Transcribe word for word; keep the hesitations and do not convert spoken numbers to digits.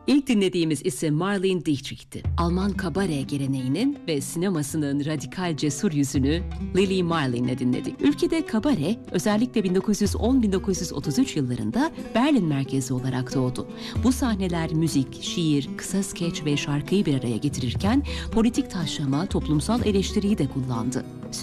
İlk dinlediğimiz isim Marlene Dietrich'ti. Alman kabare geleneğinin ve sinemasının radikal cesur yüzünü Lili Marlene'le dinledik. Ülkede kabare özellikle bin dokuz yüz on - bin dokuz yüz otuz üç yıllarında Berlin merkezi olarak doğdu. Bu sahneler müzik, şiir, kısa skeç ve şarkıyı bir araya getirirken politik taşlama, toplumsal eleştiriyi de kullandı.